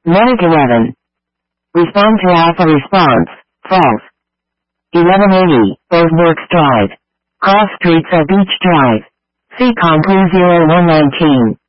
Medic 11. Respond to Alpha response. False. 1180, Those Works Drive. Cross streets are Beach Drive. Seacom 0119.